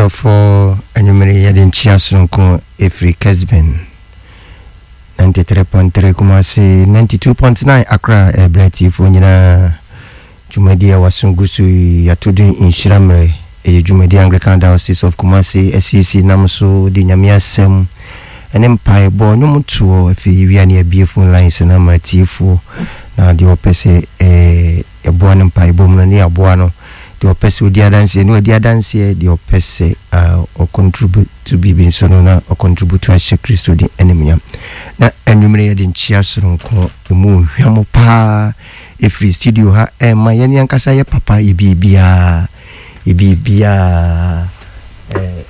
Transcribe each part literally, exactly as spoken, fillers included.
for anumere yadin chiasonko Efri Kesben ninety-three point three Kumasi ninety-two point nine Accra Ebrati for nyina Jumedia wasungusu yatudin inshiramre e Jumedia Anglican Diocese of Kumasi S C C namso di nyamia sem enem pai bo nyumutuo efi wiane abie phone lines na matiefo na de opese eh eboa nem pai bo mu na aboa no the opese odi adanse no odi adanse the opese uh or contribute to be bin so no na or contribute to ashe Kristo di enemnya na enwumre ye de nchia soronko emu hwamo pa e free studio ha e ma ye ni ankasa ye papa ye bibia ye bibia eh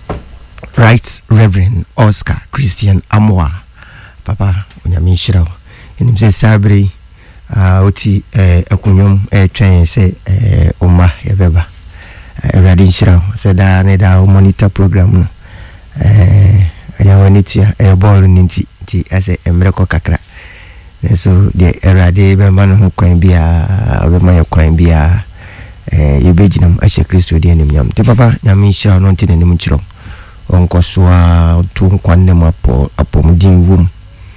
Right Reverend Oscar Christian Amoa papa onyame nshira enim se sabre ah oti eh akunyom eh twen se eh oma yebeba eh ready nshira se da ne da monitor program no eh ya wonitia eh ball ninti ti ase emreko kakra so de erade be ma no kwan bia be ma kwan bia eh yebejinam ashe Kristo de enim nyam te papa nyame nshira no ntine nim nchiro onkoswa tu nkwanne mapo apomudin wom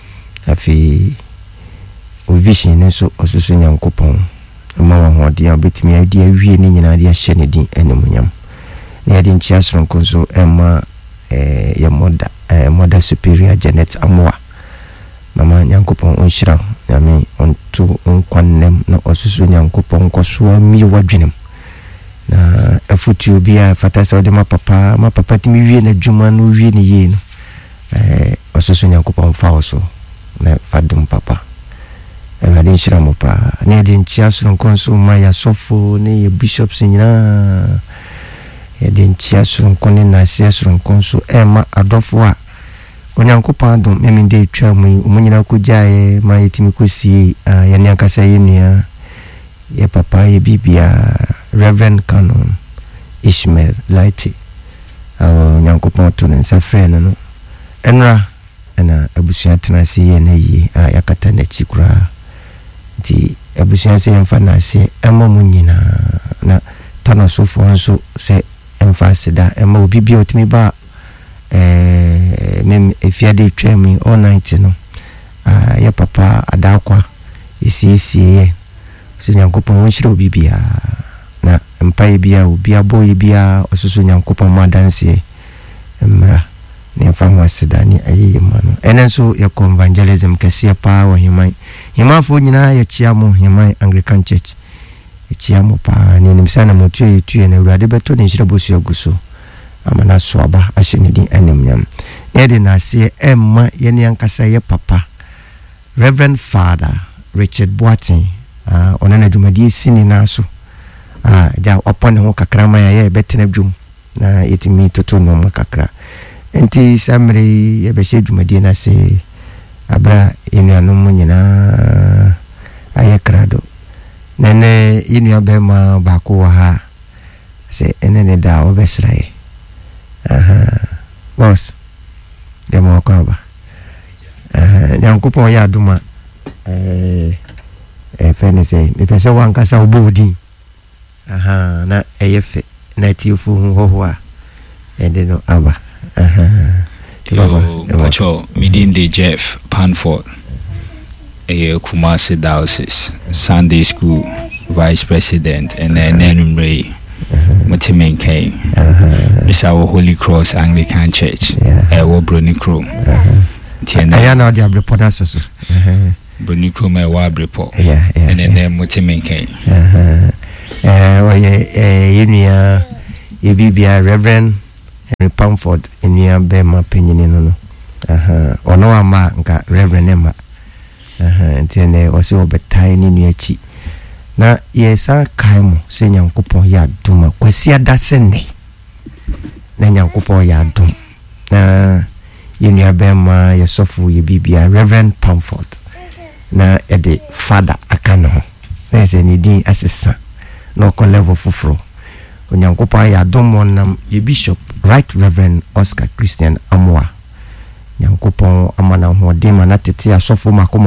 afi o vision nso osusu nyankopon ma wa hode a betimi adi awie ni nyina adi ahye ne din enemunyam na adi nchia soronko nso ema eh ya moda eh moda superior Janet Amoa mama nyankopon onhyira nyame ontu nkwannem na osusu nyankopon nkoswa mi wadwenem na afutu bia fatasa ode ma papa ma papa timi wie na djuma no wie ni ye no eh ososo nyankopon fa oso na fadum papa ela din shira mo pa ne din chia soronko so ma ya sofo ne bishops nyina ya din chia soronko ne na sia soronko so e ma adofo a onyankopon adom memi de twa mu umunyina ko jae ma yetimi ko si ya ne akasa yenia ye papa ye bibia Reverend Canon Ishmael Lighty awo nyankopon to ne safrene no enra ena abusia tenase ye na yi yakata na chikura di abusia se emfa na se ema munyina na tanosofo nso se emfa sida ema obibia otimi ba eh mem efiade twami all night no ah ye papa adakwa isi isi ye so nyankopon wonhyira obibia na mpai bia obia boy bia osusu nyankopon madanse emra ne fa ho asedani ayeye mano enenso ye evangelism kase pa wa himan himan fo nyina ye chiamo himan Anglican Church ye chiamo pa ne nimsa na motu ye tu na urade beto ne hyira bosu aguso amana soaba ahye ne din anemnyam ne de na se emma ye ne ankasa ye papa Reverend Father Richard Boatin ah onana dwumadi sini na so ah ja opon ho kakra ma ya betena dwum na yetimi toto no kakra enti samre ye be she dwumadi na se abra enuanu mu nyina aye krado nene inu abe ma ba ko wa ha se enene da obesrae aha boss demo ko ba eh nyankopon ya aduma eh e fene say me pese wan kasa obodi aha na eyefe na tifu ho ho a ende no aba aha yo macho midinde Jeff Panford e Kumasi Diocese Sunday School Vice President and then Enumre Mutimen King is our Holy Cross Anglican Church e wo Bruni Chrome tiena ya na dia brepoda so Bruni Chrome e wa brepo yeah yeah and then Mutimen King aha eh oye eh yunia ye bibia Reverend Henry Pamford enia be ma penyini no no aha ono ama nka Reverend Emma aha ntene osi obetai ni nuachi na ye sa kaimo se nyankopon ya duma kwasi adase ne na nyankopon ya dum na yunia be ma ye sofu ye bibia Reverend Pamford na ede father akano na se ni din asesa no ko level fufuro onyankopon ya dum wonam ye bishop Right Reverend Oscar Christian Amoa nyankopon amana ho de manatete asofo makoma